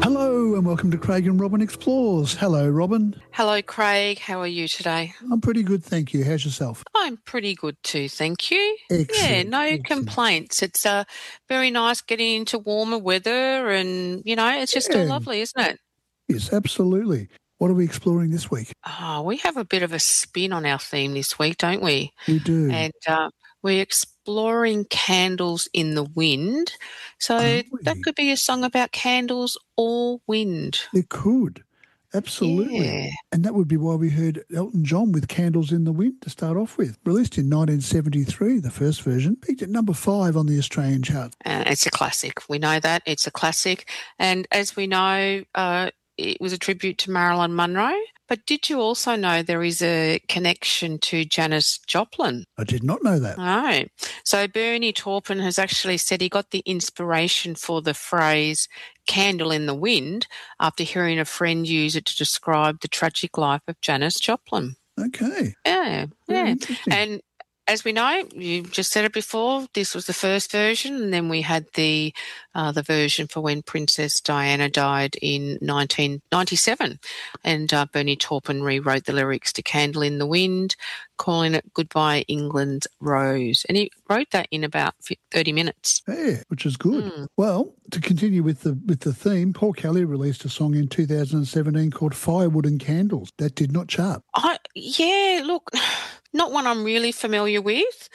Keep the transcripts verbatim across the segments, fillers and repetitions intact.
Hello and welcome to Craig and Robin Explores. Hello, Robin. Hello, Craig. How are you today? I'm pretty good, thank you. How's yourself? I'm pretty good too, thank you. Excellent. Yeah, no Excellent. complaints. It's uh, very nice getting into warmer weather and, you know, it's just Yeah. all lovely, isn't it? Yes, absolutely. What are we exploring this week? Oh, we have a bit of a spin on our theme this week, don't we? We do. And uh, we're exploring candles in the wind. So Are that we? could be a song about candles or wind. It could. Absolutely. Yeah. And that would be why we heard Elton John with Candles in the Wind to start off with. Released in nineteen seventy-three, the first version, peaked at number five on the Australian chart. Uh, it's a classic. We know that. It's a classic. And as we know, uh, it was a tribute to Marilyn Monroe. But did you also know there is a connection to Janis Joplin? I did not know that. No. So Bernie Taupin has actually said he got the inspiration for the phrase candle in the wind after hearing a friend use it to describe the tragic life of Janis Joplin. Okay. Yeah, Very yeah. interesting. And as we know, you just said it before, this was the first version, and then we had the uh, the version for when Princess Diana died in nineteen ninety-seven. And uh, Bernie Taupin rewrote the lyrics to Candle in the Wind, calling it Goodbye England Rose. And he wrote that in about thirty minutes. Yeah, which is good. Mm. Well, to continue with the with the theme, Paul Kelly released a song in two thousand seventeen called Firewood and Candles. That did not chart. I, yeah, look, not one I'm really familiar with.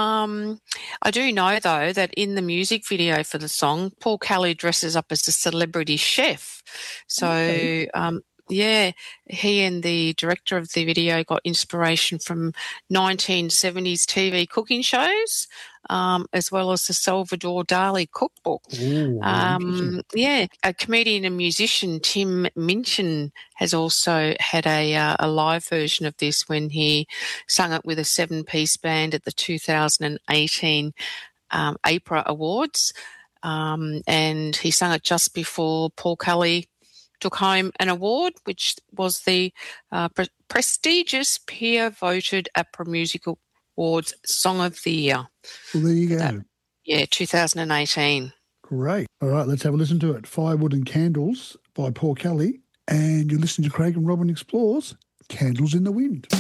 Um, I do know, though, that in the music video for the song, Paul Kelly dresses up as a celebrity chef. So, Okay. um, yeah, he and the director of the video got inspiration from nineteen seventies T V cooking shows, um, as well as the Salvador Dali cookbook. Oh, very interesting. Um, yeah, a comedian and musician, Tim Minchin, has also had a, uh, a live version of this when he sung it with a seven-piece band at the two thousand eighteen um, APRA Awards, um, and he sung it just before Paul Kelly took home an award, which was the uh, pre- prestigious peer-voted APRA Music Awards Song of the Year. Well, there you go. That, yeah, two thousand eighteen. Great. All right, let's have a listen to it. Firewood and Candles by Paul Kelly. And you're listening to Craig and Robin Explores Candles in the Wind.